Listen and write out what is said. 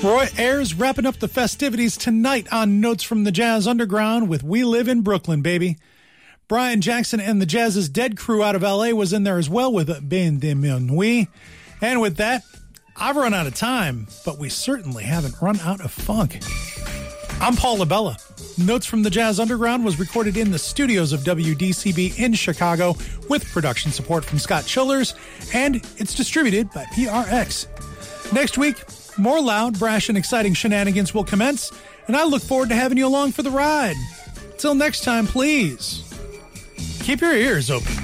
Roy Ayers wrapping up the festivities tonight on Notes from the Jazz Underground with We Live in Brooklyn, baby. Brian Jackson and the Jazz's Dead Crew out of L.A. was in there as well with Ben de Minuit. And with that, I've run out of time, but we certainly haven't run out of funk. I'm Paul LaBella. Notes from the Jazz Underground was recorded in the studios of WDCB in Chicago with production support from Scott Childers, and it's distributed by PRX. Next week, more loud, brash, and exciting shenanigans will commence, and I look forward to having you along for the ride. Till next time, please, keep your ears open.